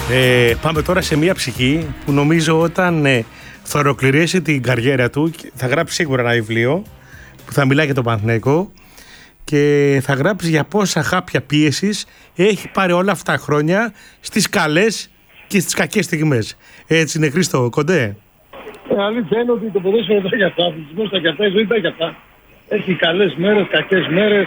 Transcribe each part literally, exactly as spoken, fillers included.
Ε, πάμε τώρα σε μια ψυχή που νομίζω όταν ε, θα ολοκληρώσει την καριέρα του θα γράψει σίγουρα ένα βιβλίο που θα μιλάει για τον Παναθηναϊκό και θα γράψει για πόσα χάπια πίεσης έχει πάρει όλα αυτά τα χρόνια στις καλές και στις κακές στιγμές. Έτσι είναι, Χρήστο Κοντέ? Ε, αλήθεια είναι ότι το ποδόσφαιρο δεν για αυτά, ο αθλητισμός ήταν για αυτά, η ζωή ήταν για αυτά. Έχει καλές μέρες, κακές μέρες,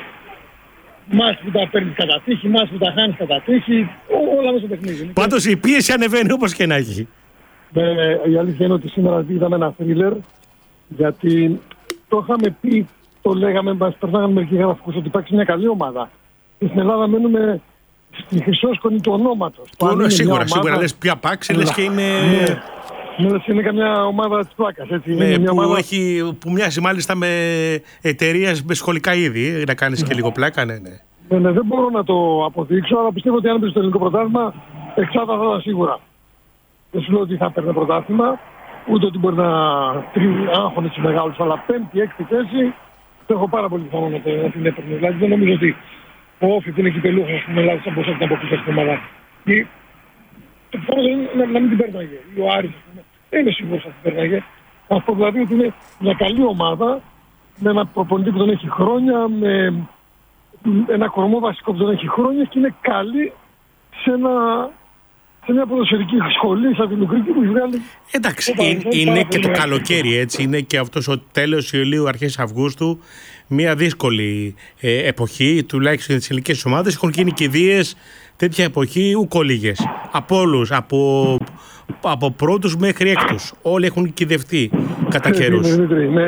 μάτς που τα παίρνεις κατά τύχη, μάτς που τα χάνεις κατά τύχη, όλα μέσα στο παιχνίδι. Πάντως η πίεση ανεβαίνει όπως και να έχει. Ναι, η αλήθεια είναι ότι σήμερα είδαμε ένα θρίλερ, γιατί το είχαμε πει, το λέγαμε, μας περνάγαμε μερικοί γραφικούς ότι υπάρχει μια καλή ομάδα. Και στην Ελλάδα μένουμε στη χρυσόσκονη του ονόματος. Του, σίγουρα, ομάδα, σίγουρα, λες πια πάξει, λες και είναι... Ναι. Ναι, είναι καμιά ομάδα της πλάκας, έτσι. Ναι, είναι μια που, ομάδα... έχει, που μοιάζει μάλιστα με εταιρείες με σχολικά είδη, να κάνεις ναι. και λίγο πλάκα, ναι, ναι. Ναι, ναι, δεν μπορώ να το αποδείξω, αλλά πιστεύω ότι αν μπει στο ελληνικό πρωτάθλημα, εξάδα θα ήταν σίγουρα. Δεν σου λέω ότι θα παίρνει πρωτάθλημα, ούτε ότι μπορεί να τρίβει άγχονε του μεγάλου, αλλά πέμπτη, έκτη θέση, το έχω πάρα πολύ πιθανό να την έπαιρνε. Δηλαδή δεν νομίζω ότι ο Όφη που είναι κυπελούχος στην Ελλάδα θα μπορούσε να την αποκτήσει αυτή την ομάδα. Ή το πιθανό είναι να, να μην την παίρναγε. Ή ο Άρης, δεν είμαι σίγουρος ότι την παίρναγε. Θα πω δηλαδή ότι είναι μια καλή ομάδα, με ένα προπονητή που τον έχει χρόνια, με ένα κορμό βασικό που τον έχει χρόνια και είναι καλή σε, ένα, σε μια ποδοσφαιρική σχολή σαν την Λουκρίκη που έχει βγάλει. Εντάξει, είναι, είναι και το καλοκαίρι, έτσι. Είναι και αυτός ο τέλος Ιουλίου, αρχές Αυγούστου. Μια δύσκολη ε, εποχή, τουλάχιστον τις ελληνικές ομάδες. Έχουν γίνει κηδείες τέτοια εποχή ουκολίγες. Από όλους, από, από πρώτους μέχρι έκτους. Όλοι έχουν κηδευτεί κατά καιρούς. Ναι,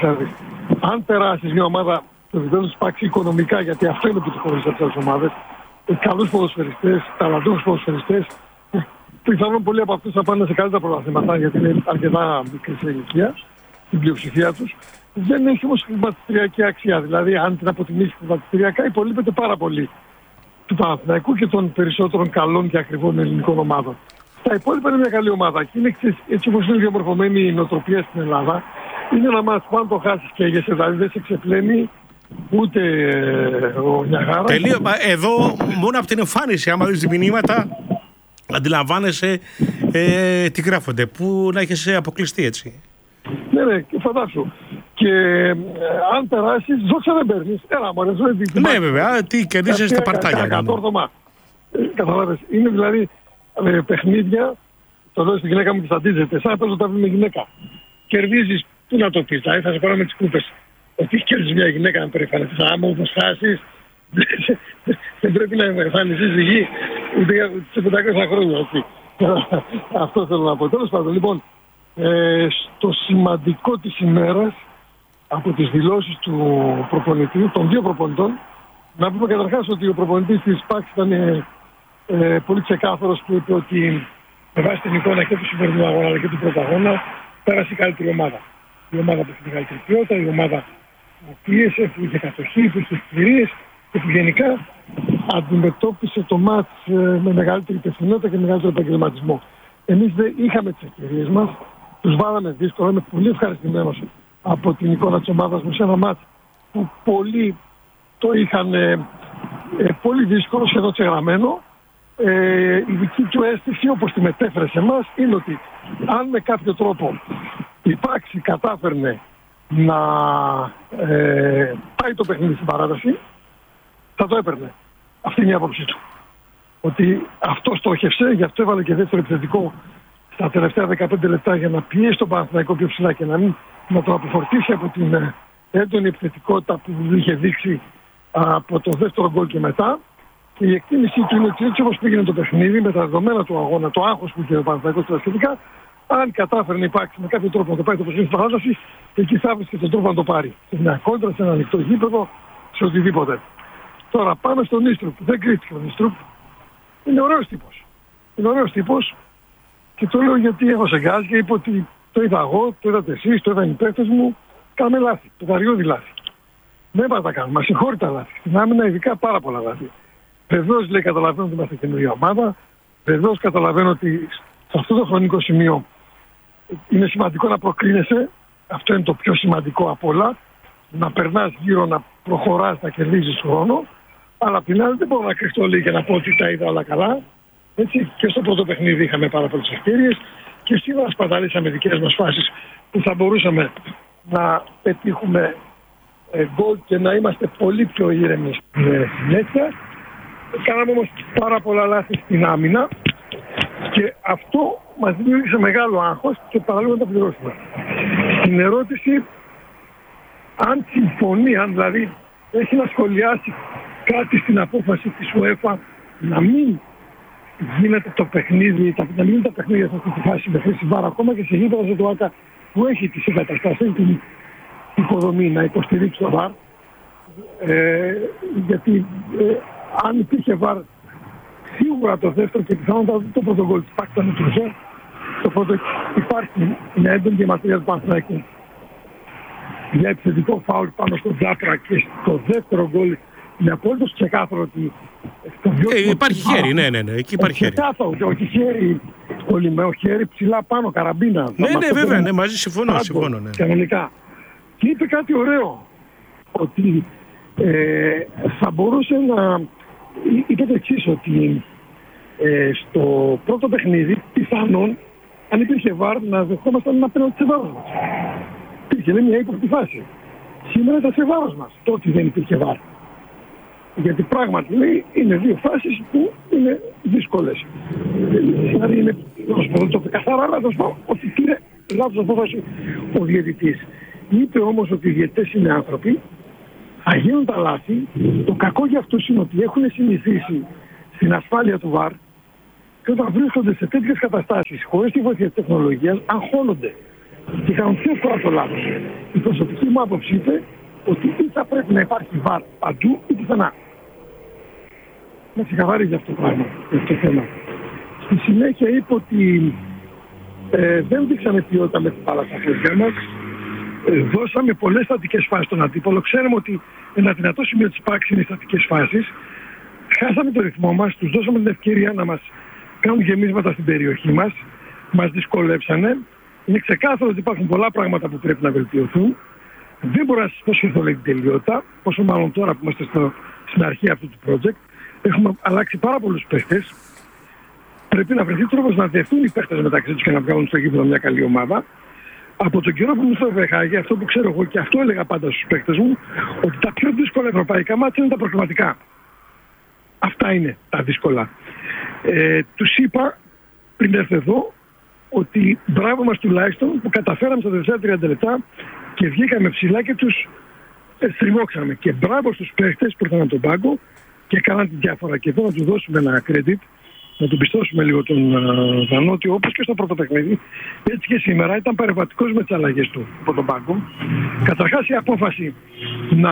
αν περάσεις μια ομάδα το επίπεδο του υπάρξει οικονομικά, γιατί αυτό είναι που τη χωρίζει από τις ομάδες. Καλούς ποδοσφαιριστές, ταλαντούχους ποδοσφαιριστές. Πιθανόν πολλοί από αυτούς θα πάνε σε καλύτερα πρωταθλήματα, γιατί είναι αρκετά μικρή σε ηλικία, την πλειοψηφία τους. Δεν έχει όμως χρηματιστηριακή αξία. Δηλαδή, αν την αποτιμήσει χρηματιστηριακά, υπολείπεται πάρα πολύ του Παναθηναϊκού και των περισσότερων καλών και ακριβών ελληνικών ομάδων. Τα υπόλοιπα είναι μια καλή ομάδα. Και είναι έτσι όπως είναι διαμορφωμένη η νοοτροπία στην Ελλάδα. Είναι ένα μάτς που αν το χάσεις και έγεσαι, δηλαδή δεν σε ξεπλένει ούτε ο Νιαγάρα. Τελείω. Εδώ μόνο από την εμφάνιση, άμα δεις μηνύματα, αντιλαμβάνεσαι ε, τι γράφονται. Πού να έχεις αποκλειστεί, έτσι. Ναι, ναι, και φαντάσου. Και ε, αν περάσεις, δόξα δεν παίρνεις. Έλα, μωρέ, ζωή. Ναι, βέβαια, τι κερδίζεις στα παρτάλια. Κατόρθωμα. Καταλάβες. Είναι δηλαδή ε, παιχνίδια, το λέω στη γυναίκα μου και θα αντίζεται, σαν να παίζω τα με γυναίκα. Κερδίζεις, πού να το πεις, δηλαδή θα σε πάρω με τις κούπες. Ότι έχει κέρδισε μια γυναίκα να περηφανευτείς. Άμα όπως χάσεις, δεν πρέπει να εμφανιστείς στη γη ούτε σε πεντακόσια χρόνια. Έτσι. Αυτό θέλω να πω. Τέλος πάντων, λοιπόν, ε, στο σημαντικό της ημέρας, από τις δηλώσεις του προπονητή, των δύο προπονητών, να πούμε καταρχάς ότι ο προπονητής της ΠΑΚ ήταν ε, ε, πολύ ξεκάθαρος που είπε ότι με βάση την εικόνα και του σημερινού αγώνα αλλά και του πρώτου αγώνα, πέρασε η καλύτερη ομάδα. Η ομάδα που έχει την καλύτερη ποιότητα, η ομάδα που πίεσε, που είχε κατοχή, που είχε ευκαιρίες και που γενικά αντιμετώπισε το μάτς με μεγαλύτερη υπευθυνότητα και μεγαλύτερο επαγγελματισμό. Εμείς δεν είχαμε τις ευκαιρίες μας, τους βάλαμε δύσκολα, είμαι πολύ ευχαριστημένος από την εικόνα της ομάδας μου σε ένα μάτς που πολλοί το είχαν ε, ε, πολύ δύσκολο, σχεδόν ξεγραμμένο. Ε, η δική του αίσθηση, όπως τη μετέφερε σε εμάς, είναι ότι αν με κάποιο τρόπο η πράξη κατάφερνε να ε, πάει το παιχνίδι στην παράταση, θα το έπαιρνε. Αυτή είναι η άποψή του. Ότι αυτό στόχευσε, γι' αυτό έβαλε και δεύτερο επιθετικό στα τελευταία δεκαπέντε λεπτά για να πιέσει τον Παναθηναϊκό πιο ψηλά και να μην να τον αποφορτήσει από την έντονη επιθετικότητα που είχε δείξει από το δεύτερο γκολ και μετά. Και η εκτίμησή του είναι ότι έτσι όπως πήγαινε το παιχνίδι, με τα δεδομένα του αγώνα, το άγχος που είχε ο Παναθηναϊκός στα σχετικά, αν κατάφερε να υπάρξει με κάποιο τρόπο να το πάει το παιχνίδι στην παράταση, εκεί θα βρει και τον τρόπο να το πάρει. Σε μια κόντρα, σε ένα ανοιχτό γήπεδο, σε οτιδήποτε. Τώρα πάμε στον Νίστρουπ. Δεν κρίθηκε ο Νίστρουπ. Είναι ωραίος τύπος. Είναι ωραίος τύπος και το λέω γιατί έχω σε γκάζ και είπα ότι το είδα εγώ, το είδατε εσείς, το είδαν οι παίκτες μου. Κάνουμε λάθη. Πεδαριώδη λάθη. Δεν πάμε τα κάνουμε. Μας συγχωρεί τα λάθη. Στην άμυνα ειδικά πάρα πολλά λάθη. Βεβαίως λέει καταλαβαίνω ότι είμαστε καινούργια ομάδα. Βεβαίως καταλαβαίνω ότι σε αυτό το χρονικό σημείο είναι σημαντικό να προκρίνεσαι. Αυτό είναι το πιο σημαντικό από όλα. Να περνάς γύρω, να προχωράς, να κερδίζεις χρόνο. Αλλά απ' την άλλη δεν μπορώ να κρυφτώ λέει και να πω ότι τα είδα όλα καλά. Έτσι, και στο πρώτο παιχνίδι είχαμε πάρα πολλές ευκαιρίες και σήμερα σπαταλήσαμε δικές μας φάσεις που θα μπορούσαμε να πετύχουμε γκολ και να είμαστε πολύ πιο ήρεμοι στην συνέχεια. Κάναμε όμως πάρα πολλά λάθη στην άμυνα και αυτό μας δημιούργησε μεγάλο άγχος και παραλίγο να τα πληρώσουμε. Στην ερώτηση, αν συμφωνεί, αν δηλαδή έχει να σχολιάσει κάτι στην απόφαση της UEFA να μην γίνεται το παιχνίδι, να μην είναι τα παιχνίδια σε αυτή τη φάση με χρήση βάρ, ακόμα και σε γήπεδα σε το ΆΚΑ που έχει τις εγκαταστάσεις, την υποδομή να υποστηρίξει το βάρ, ε, γιατί ε, αν υπήρχε βάρ σίγουρα το δεύτερο και πιθανότατα το πρώτο γκολ της ΠΑΚ ήταν τρουσό. Το πρώτο υπάρχει μια έντονη διαμαρτυρία του Παναθηναϊκού για επιθετικό φάουλ πάνω στον Τζάπρα και στο δεύτερο γκολ είναι απόλυτος ξεκάθαρο ότι ε, υπάρχει χέρι, ναι, ναι, ναι, εκεί υπάρχει χέρι. Ξεκάθαρο, όχι χέρι κολλημένο, χέρι ψηλά πάνω, καραμπίνα. Ναι, ναι, βέβαια, ναι, μαζί συμφωνώ, συμφωνώ, ναι. Κανονικά. Και είπε κάτι ωραίο, ότι ε, θα μπορούσε να... Είπε το εξής, ότι ε, στο πρώτο παιχνίδι πιθανόν αν υπήρχε βάρ να δεχόμασταν ένα πέναλτι σε βάρος μας. Υπήρχε, λέει, μια ύποπτη φάση. Σήμερα ήταν σε βάρος μας, τότε δεν υπήρχε βάρ. Γιατί πράγματι, λέει, είναι δύο φάσεις που είναι δύσκολες. Δηλαδή είναι, το καθαρά λάθος ότι πήρε λάθος απόφαση ο διαιτητής. Είπε όμως ότι οι διαιτητές είναι άνθρωποι, θα γίνουν τα λάθη. Το κακό για αυτούς είναι ότι έχουν συνηθίσει στην ασφάλεια του βάρ και όταν βρίσκονται σε τέτοιες καταστάσεις χωρίς τη βοήθεια της τεχνολογίας αγχώνονται και κάνουν πιο εύκολα το λάθος. Η προσωπική μου άποψη είπε ότι ή θα πρέπει να υπάρχει βάρ παντού ή πουθενά. Να ξεκαθαρίζει αυτό το πράγμα, αυτό το θέμα. Στη συνέχεια είπε ότι ε, δεν δείξαμε ποιότητα με την μπάλα στα χέρια μας. Ε, δώσαμε πολλές στατικές φάσεις στον αντίπολο. Ξέρουμε ότι ένα δυνατό σημείο της ΠΑΚ είναι οι στατικές φάσεις. Χάσαμε το ρυθμό μας, τους δώσαμε την ευκαιρία να μας κάνουν γεμίσματα στην περιοχή μας. Μας δυσκολέψανε. Είναι ξεκάθαρο ότι υπάρχουν πολλά πράγματα που πρέπει να βελτιωθούν. Δεν μπορώ να σας πω σχεδόν την τελειότητα, πόσο μάλλον τώρα που είμαστε στο, στην αρχή αυτού του project. Έχουμε αλλάξει πάρα πολλούς παίχτες. Πρέπει να βρεθεί τρόπος να δεθούν οι παίχτες μεταξύ τους και να βγάλουν στο γήπεδο μια καλή ομάδα. Από τον καιρό που μου στο Βεχάγη, αυτό που ξέρω εγώ και αυτό έλεγα πάντα στους παίκτες μου, ότι τα πιο δύσκολα ευρωπαϊκά μάτια είναι τα προκριματικά. Αυτά είναι τα δύσκολα. Ε, τους είπα πριν έρθω εδώ ότι μπράβο μας τουλάχιστον που καταφέραμε στα τελευταία τριάντα λεπτά και βγήκαμε ψηλά και τους ε, στριμώξαμε. Και μπράβο στους παίκτες που ήρθαν από τον πάγκο και έκαναν τη διάφορα. Και εδώ να του δώσουμε ένα credit, να τον πιστώσουμε λίγο τον uh, Δανώτη, όπως και στο πρώτο παιχνίδι. Έτσι και σήμερα ήταν παρεμβατικός με τις αλλαγές του από τον πάγκο. Καταρχάς η απόφαση να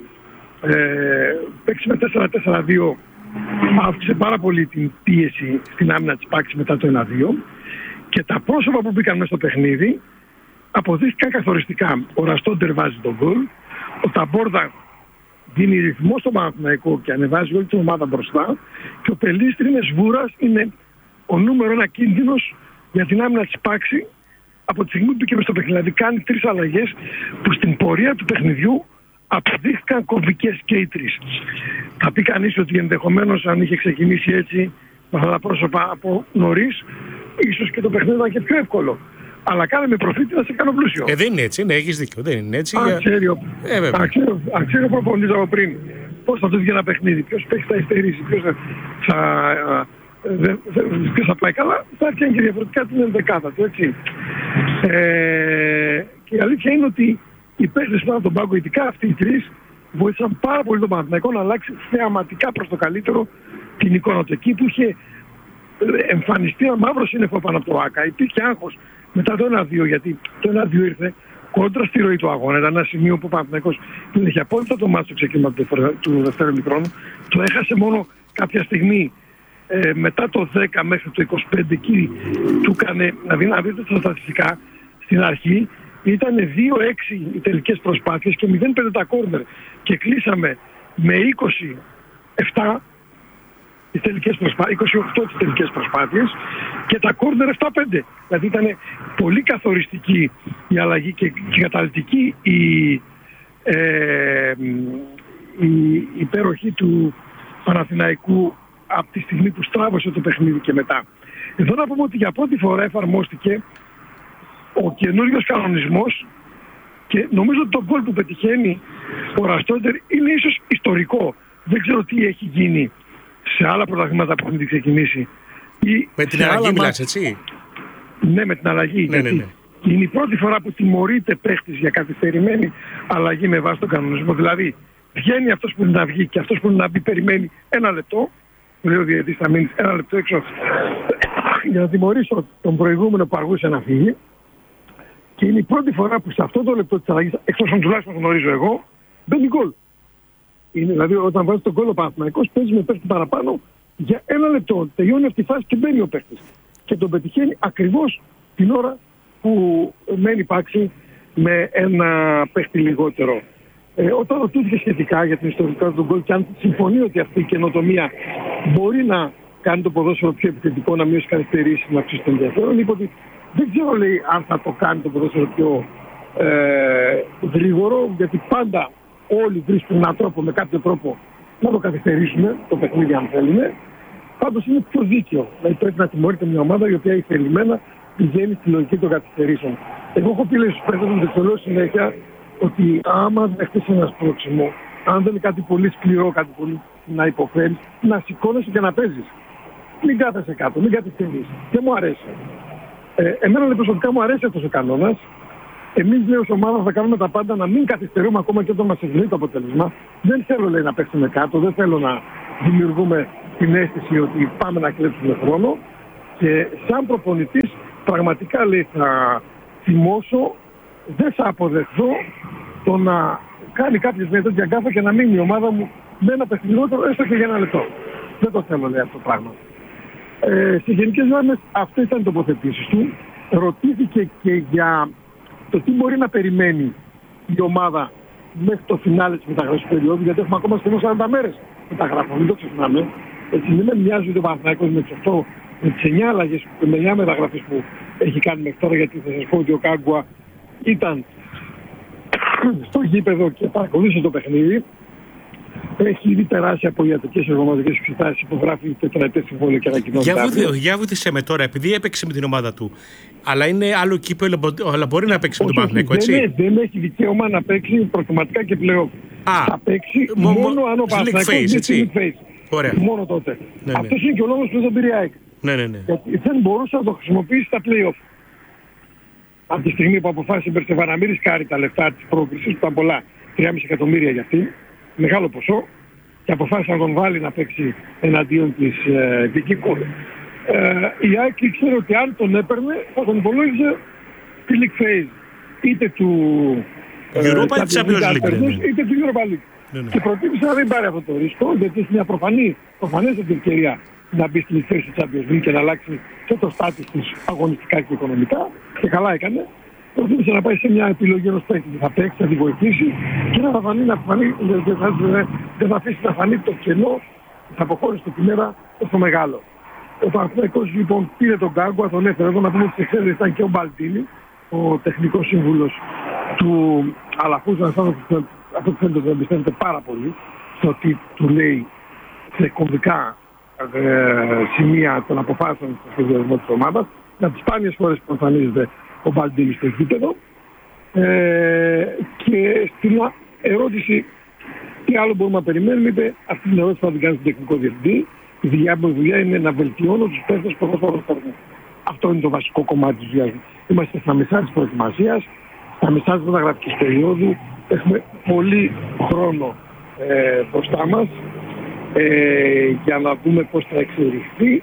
ε, παίξει με τέσσερα τέσσερα δύο αύξησε πάρα πολύ την πίεση στην άμυνα της ΠΑΚ μετά το ένα δύο και τα πρόσωπα που μπήκαν μέσα στο παιχνίδι αποδείχθηκαν καθοριστικά. Ο Ραστόντερ βάζει τον γκολ, ο Ταμπόρδα δίνει ρυθμό στο Παναθηναϊκό και ανεβάζει όλη την ομάδα μπροστά και ο Πελίστρινες Βούρας είναι ο νούμερο ένα κίνδυνος για την άμυνα της Πάξη από τη στιγμή που μπήκε στο παιχνίδι. Δηλαδή κάνει τρεις αλλαγές που στην πορεία του παιχνιδιού αποδείχθηκαν κομβικές και οι τρεις. Θα πει κανείς ότι ενδεχομένως αν είχε ξεκινήσει έτσι με αυτά τα πρόσωπα από νωρίς, ίσως και το παιχνίδι ήταν και πιο εύκολο. Αλλά κάνε με προφήτη να σε κάνω πλούσιο. Ε, δεν είναι έτσι, ναι, έχεις δίκιο. Δεν είναι έτσι. Αν για... ξέρει ο, ε, ο προπονητής από πριν πώς θα του βγει ένα παιχνίδι, ποιος παίξει θα υστερήσει, ποιος θα, θα, ποιος θα πάει καλά, θα έρθει και διαφορετικά την ενδεκάδα του, έτσι. Ε, και η αλήθεια είναι ότι οι παίκτες πάνω από τον πάγκο, ειδικά αυτοί οι τρεις, βοήθησαν πάρα πολύ τον Παναθηναϊκό να αλλάξει θεαματικά προς το καλύτερο την εικόνα του. Εκεί που είχε εμφανιστεί ένα μαύρο σύννεφο πάνω από το ΆΚΑ, υπήρχε άγχος μετά το ένα δύο, γιατί το ένα δύο ήρθε κόντρα στη ροή του αγώνα. Ήταν ένα σημείο που ο Παναθηναϊκός δεν είχε απόλυτα το μάτι στο ξεκίνημα του δεύτερου ημιχρόνου. Το έχασε μόνο κάποια στιγμή ε, μετά το δέκα μέχρι το είκοσι πέντε. Εκεί του έκανε, να δείτε, να δείτε τα στατιστικά, στην αρχή ήταν δύο έξι οι τελικές προσπάθειες και μηδέν πέντε τα κόρνερ. Και κλείσαμε με είκοσι επτά τις τελικές προσπάθειες, είκοσι οκτώ τις τελικές προσπάθειες και τα κόρνερ επτά πέντε. Δηλαδή ήταν πολύ καθοριστική η αλλαγή και, και καταλυτική η, ε, η υπέροχη του Παναθηναϊκού από τη στιγμή που στράβωσε το παιχνίδι και μετά. Εδώ να πούμε ότι για πρώτη φορά εφαρμόστηκε ο καινούριος κανονισμός και νομίζω ότι το γκολ που πετυχαίνει ο Ραστόντερ είναι ίσως ιστορικό. Δεν ξέρω τι έχει γίνει σε άλλα πρωταθλήματα που έχουν ξεκινήσει. Ή με την αλλαγή μιλάς, έτσι? Ναι, με την αλλαγή. Ναι, ναι, ναι. Είναι η πρώτη φορά που τιμωρείται παίχτης για καθυστερημένη αλλαγή με βάση τον κανονισμό. Δηλαδή, βγαίνει αυτός που είναι να βγει και αυτός που είναι να μπει περιμένει ένα λεπτό. Λέει ο διαιτητής θα μείνει ένα λεπτό έξω για να τιμωρήσω τον προηγούμενο που αργούσε να φύγει. Και είναι η πρώτη φορά που σε αυτό το λεπτό της αλλαγής, εκτός αν τουλάχιστον γνωρίζω εγώ, μπαίνει γκολ. Είναι δηλαδή όταν βάζει τον γκολ ο Παναθηναϊκός παίζει με παίχτη παραπάνω για ένα λεπτό. Τελειώνει αυτή η φάση και μπαίνει ο παίχτης. Και τον πετυχαίνει ακριβώς την ώρα που μένει πάξη με ένα παίχτη λιγότερο. Ε, όταν ρωτήθηκε σχετικά για την ιστορικότητα του γκολ και αν συμφωνεί ότι αυτή η καινοτομία μπορεί να κάνει το ποδόσφαιρο πιο επιθετικό, να μειώσει καθυστερήσεις, να αυξήσει το ενδιαφέρον, είπε ότι δεν ξέρω, λέει, αν θα το κάνει το ποδόσφαιρο πιο ε, γρήγορο, γιατί πάντα όλοι βρίσκουν έναν τρόπο, με κάποιο τρόπο, να το καθυστερήσουμε το παιχνίδι αν θέλουμε. Πάντως είναι πιο δίκαιο. Δηλαδή πρέπει να τιμωρείται μια ομάδα η οποία ηθελημένα πηγαίνει στη λογική των καθυστερήσεων. Εγώ έχω πει, λέει, στους παίκτες μου, το λέω συνέχεια, ότι άμα δεχτείς ένα σπρώξιμο, αν δεν είναι κάτι πολύ σκληρό, κάτι πολύ να υποφέρεις, να σηκώνεσαι και να παίζεις. Μην κάθεσαι κάτω, μην καθυστερείς. Δεν μου αρέσει. Ε, εμένα λέει, προσωπικά μου αρέσει αυτός ο κανόνας. Εμείς, λέει, ως ομάδα θα κάνουμε τα πάντα να μην καθυστερούμε ακόμα και όταν μας ευνοεί το αποτέλεσμα. Δεν θέλω, λέει, να παίξουμε κάτω, δεν θέλω να δημιουργούμε την αίσθηση ότι πάμε να κλέψουμε χρόνο. Και σαν προπονητής πραγματικά, λέει, θα θυμώσω, δεν θα αποδεχθώ το να κάνει κάποιος μια τέτοια γκάφα και να μείνει η ομάδα μου με ένα παιχνιδότερο έστω και για ένα λεπτό. Δεν το θέλω, λέει, αυτό το πράγμα. Ε, στις γενικές γραμμές αυτές ήταν οι τοποθετήσεις του. Ρωτήθηκε και για το τι μπορεί να περιμένει η ομάδα μέχρι το φινάλε της μεταγραφικής περίοδου, γιατί έχουμε ακόμα σχεδόν σαράντα μέρες μεταγράφων, μην το ξεχνάμε. Έτσι, μην με μοιάζει ο Παναθηναϊκός με τις οκτώ, με τις εννιά αλλαγές, με εννιά μεταγραφές που έχει κάνει μέχρι τώρα, γιατί θα σας πω ότι ο Κάγκουα ήταν στο γήπεδο και παρακολούθησε το παιχνίδι. Έχει ήδη περάσει από ιατρικές εργοματικές εξετάσεις, υπογράφει τετραετές συμβόλαιο και ανακοινώνει. Για βοήθησε με τώρα, επειδή έπαιξε με την ομάδα του, αλλά είναι άλλο κύπελλο, αλλά μπορεί να παίξει με τον Παναθηναϊκό, έτσι. Δεν, δεν έχει δικαίωμα να παίξει προκριματικά και πλέον. Θα παίξει μο, μόνο αν ο Παναθηναϊκός είναι face. Ωραία. Μόνο τότε. Ναι, αυτός ναι. είναι και ο λόγος που δεν πήρε η ΑΕΚ. Ναι, ναι, ναι. Γιατί δεν μπορούσε να το χρησιμοποιήσει στα play-off. Από τη στιγμή που αποφάσισε η Μπερσεβά να μην ρισκάρει τα λεφτά της πρόκρισης, που ήταν πολλά, τρία κόμμα πέντε εκατομμύρια για αυτή, μεγάλο ποσό, και αποφάσισε να τον βάλει να παίξει εναντίον της ε, Δικικού. Ε, η ΑΕΚ ήξερε ότι αν τον έπαιρνε θα τον υπολόγιζε τη League Phase, είτε του Europa, ε, Champions League, είτε του Europa League. Ναι, ναι. Και προτίμησε να δεν πάρει αυτό το ρίσκο, γιατί έχει μια προφανή, προφανέστατη ευκαιρία να μπει στη League Phase της Champions League και να αλλάξει και το στάτους της αγωνιστικά και οικονομικά, και καλά έκανε. Προτίμησε να πάει σε μια επιλογή ενός παίκτη που θα παίξει, θα τη βοηθήσει και να θα φανεί, να φανεί, δεν θα αφήσει να φανεί το κενό της αποχώρησης του Πινέρα τόσο μεγάλο. Ο Παναθηναϊκός λοιπόν πήρε τον Κάγκουα, τον έφερε εδώ, να πούμε ότι σε εξέλιξη ήταν και ο Μπαλτίνη, ο τεχνικός σύμβουλος του Αλαφούζα, αυτό που φαίνεται ότι εμπιστεύεται πάρα πολύ στο τι του λέει σε κομβικά ε, σημεία των αποφάσεων στο σχεδιασμό της ομάδας, για τις σπάνιες φορές που εμφανίζεται ο Μπαλτίνη στο επίπεδο. Ε, και στην ερώτηση τι άλλο μπορούμε να περιμένουμε, είπε αυτή την ερώτηση θα την κάνει στον τεχνικό διευθυντή. Η δουλειά μου δουλειά είναι να βελτιώνω τους παίκτες που θα προσφέρουν. Αυτό είναι το βασικό κομμάτι της δουλειάς μου. Είμαστε στα μισά της προετοιμασίας, στα μισά της μεταγραφικής περίοδου. Έχουμε πολύ χρόνο ε, μπροστά μας ε, για να δούμε πώς θα εξελιχθεί.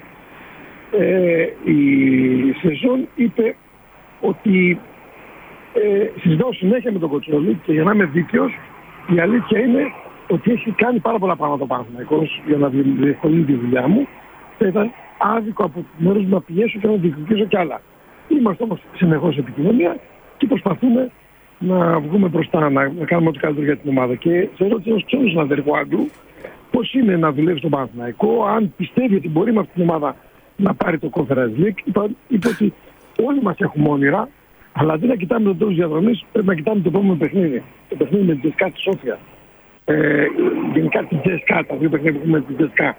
Ε, η σεζόν είπε ότι ε, συζητάω συνέχεια με τον Κοτσόλη και για να είμαι δίκαιος, η αλήθεια είναι ότι έχει κάνει πάρα πολλά πράγματα ο Παναθηναϊκός για να διευκολύνει τη δουλειά μου. Θα ήταν άδικο από μέρος μου να πιέσω και να διεκδικήσω κι άλλα. Είμαστε όμως συνεχώς επικοινωνία και προσπαθούμε να βγούμε μπροστά, να, να κάνουμε ό,τι καλύτερο για την ομάδα. Και σε ερώτηση ενός ξένου συναδελφού Άγγλου, πώς είναι να δουλεύει στον Παναθηναϊκό, αν πιστεύει ότι μπορεί με αυτή την ομάδα να πάρει το Conference League. Είπα, είπε ότι όλοι μας έχουμε όνειρα, αλλά αντί να κοιτάμε τον τέλος διαδρομής, πρέπει να κοιτάμε το επόμενο παιχνίδι. Το παιχνίδι με την Τζεσκά στη Σόφια. Ε, γενικά την Τζεσκά, τα δύο παιχνίδια που έχουμε με την Τζεσκά.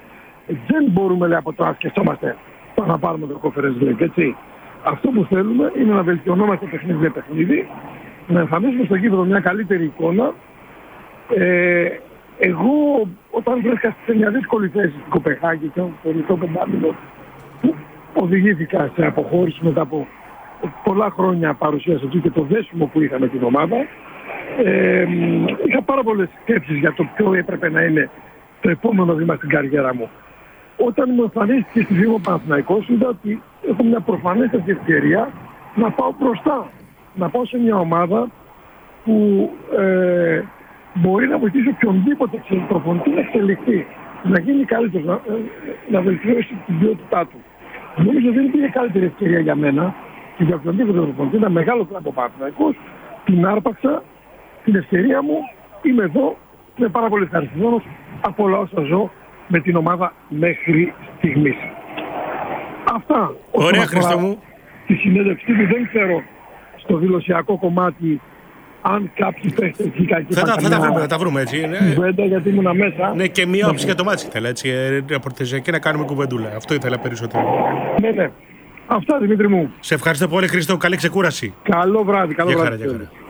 δεν μπορούμε, λέει, από τώρα να σκεφτόμαστε το να πάρουμε το Conference League, έτσι. Αυτό που θέλουμε είναι να βελτιωνόμαστε παιχνίδι με παιχνίδι, να εμφανίσουμε στο γήπεδο μια καλύτερη εικόνα. Ε, εγώ όταν βρέθηκα σε μια δύσκολη θέση στην Κοπεχάγη και το ελληνικό πεντάμινο που οδηγήθηκα σε αποχώρηση μετά από πολλά χρόνια παρουσίας εκεί και το δέσιμο που είχα με την ομάδα, ε, είχα πάρα πολλές σκέψεις για το ποιο έπρεπε να είναι το επόμενο βήμα στην καριέρα μου. Όταν μου εμφανίστηκε στη Φίβο Παναθηναϊκός, είδα ότι έχω μια προφανέστατη ευκαιρία να πάω μπροστά. Να πάω σε μια ομάδα που ε, μπορεί να βοηθήσει οποιονδήποτε προπονητή να εξελιχθεί, να γίνει καλύτερο, να, να βελτιώσει την ποιότητά του. Νομίζω ότι δεν υπήρχε καλύτερη ευκαιρία για μένα και για οποιονδήποτε προπονητή. Ένα μεγάλο κλαμπ ο Παναθηναϊκός, την άρπαξα, την ευκαιρία μου, είμαι εδώ, είμαι πάρα πολύ ευχαριστημένος από όλα όσα ζω με την ομάδα μέχρι στιγμής. Αυτά. Ωραία, Χρήστο μου. Τη συνέντευξή μου δεν ξέρω στο δηλωσιακό κομμάτι αν κάποιοι παίχτες βγήκαν. Θα, θα, θα τα βρούμε, θα τα βρούμε έτσι. Κουβέντα, γιατί ήμουν μέσα. Ναι, και μία όψη για το μάτσι ήθελα, έτσι, ρεπορτεζιακή, να κάνουμε κουβεντούλα. Αυτό ήθελα περισσότερο. Ναι, ναι. Αυτά, Δημήτρη μου. Σε ευχαριστώ πολύ, Χρήστο. Καλή ξεκούραση. Καλό βράδυ. Καλό για βράδυ. Χαρά, για χαρά.